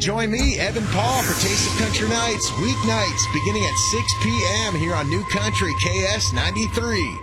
Join me, Evan Paul, for Taste of Country Nights, weeknights, beginning at 6 p.m. here on New Country KS 93.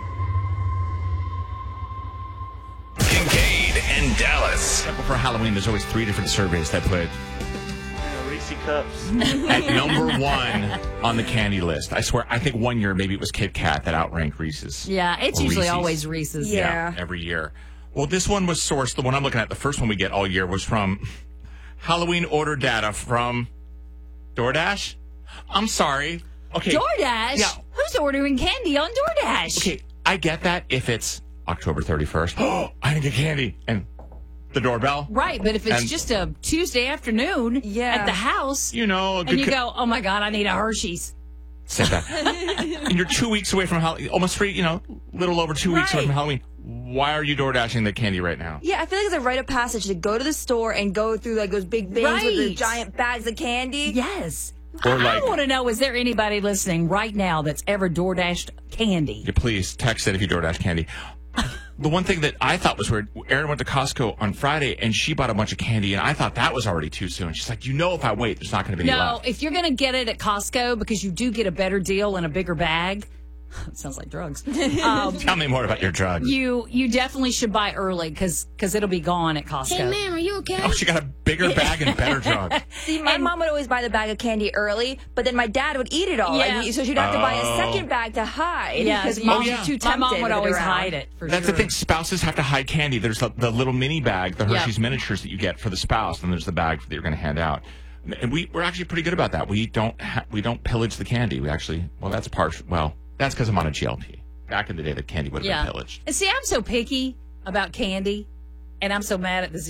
Kincaid and Dallas. For Halloween, there's always 3 different surveys that put Reese Cups. at number 1 on the candy list. I swear, I think one year maybe it was Kit Kat that outranked Reese's. Yeah, it's Or usually Reese's. always Reese's. Yeah. Every year. Well, this one was sourced. The one I'm looking at, the first one we get all year, was from Halloween order data from DoorDash. I'm sorry. Okay. DoorDash? Yeah. Who's ordering candy on DoorDash? Okay, I get that if it's October 31st. Oh, I didn't get candy. And the doorbell. Right, but if it's And- just a Tuesday afternoon at the house, You know, a and good you go, oh my God, I need a Hershey's. Said that. And you're 2 weeks away from Halloween, almost 3, little over 2 weeks away Right. from Halloween. Why are you door dashing the candy right now? Yeah, I feel like it's a rite of passage to go to the store and go through like those big bins with the Right. giant bags of candy. Yes. Or I like- want to know, is there anybody listening right now that's ever DoorDashed candy? Yeah, please text it if you DoorDash candy. The one thing that I thought was weird, Erin went to Costco on Friday and she bought a bunch of candy, and I thought that was already too soon. She's like, if I wait, there's not going to be any No, left. if you're going to get it at Costco, because you do get a better deal in a bigger bag. It sounds like drugs. Tell me more about your drugs. You definitely should buy early because it'll be gone at Costco. Hey, ma'am, are you okay? Oh, she got a bigger bag and better drug. See, my mom would always buy the bag of candy early, but then my dad would eat it all. Yeah. And so she'd have to buy a second bag to hide. Yeah, because mom- mom yeah. was too My tempted. mom would with it always around. hide it. For That's sure. the thing. Spouses have to hide candy. There's the little mini bag, the Hershey's miniatures that you get for the spouse, and there's the bag that you're going to hand out. And we're actually pretty good about that. We don't pillage the candy. We actually, that's because I'm on a GLP. Back in the day, the candy would have been pillaged. And see, I'm so picky about candy, and I'm so mad at the